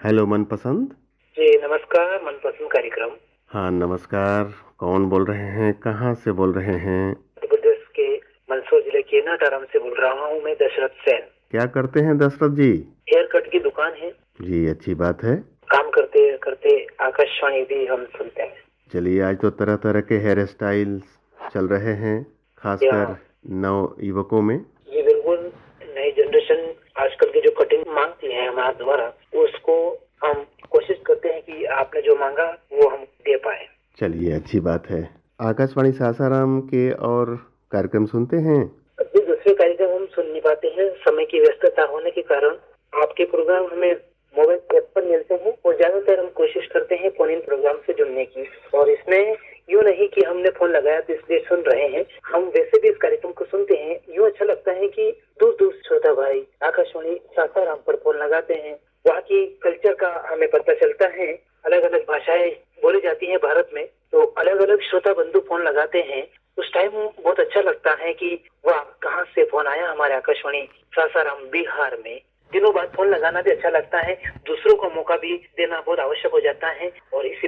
Hello मनपसंद। जी नमस्कार, मनपसंद कार्यक्रम। हाँ नमस्कार, कौन बोल रहे हैं, कहाँ से बोल रहे हैं? मध्य प्रदेश के मंदसौर जिले के नाटाराम से बोल रहा हूँ मैं, दशरथ सेन। क्या करते हैं दशरथ जी? हेयर कट की दुकान है। जी अच्छी बात है। काम करते करते आकाशवाणी भी हम सुनते हैं। चलिए, आज तो तरह तरह के हेयर स्टाइल चल रहे हैं, खासकर नव युवकों में। जी बिल्कुल, नई जनरेशन आजकल की जो कटिंग मांगती है हमारे द्वारा, उसको हम कोशिश करते हैं कि आपने जो मांगा वो हम दे पाए। चलिए अच्छी बात है। आकाशवाणी सासाराम के और कार्यक्रम सुनते हैं? जी दूसरे कार्यक्रम हम सुन नहीं पाते हैं, समय की व्यस्तता होने के कारण। आपके प्रोग्राम हमें मोबाइल ऐप पर मिलते हैं और ज्यादातर हम कोशिश करते हैं फोन इन प्रोग्राम से जुड़ने की। और इसमें यूँ नहीं कि हमने फोन लगाया तो इसलिए सुन रहे हैं, हम वैसे भी इस कार्यक्रम को सुनते हैं। यूँ अच्छा लगता है कि दूर दूर श्रोता भाई आकाशवाणी सासाराम पर फोन लगाते हैं, वहाँ की कल्चर का हमें पता चलता है। अलग अलग भाषाएं बोली जाती है भारत में, तो अलग अलग श्रोता बंधु फोन लगाते हैं। उस टाइम बहुत अच्छा लगता है कि वाह, कहाँ से फोन आया हमारे आकाशवाणी सासाराम बिहार में। दिनों बाद फोन लगाना भी अच्छा लगता है, दूसरों को मौका भी देना बहुत आवश्यक हो जाता है। और इसी